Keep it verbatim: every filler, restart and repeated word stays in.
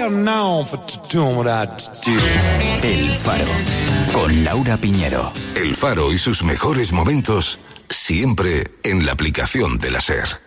well known for doing what I do. El Faro, con Laura Piñero. El Faro y sus mejores momentos, siempre en la aplicación de la SER.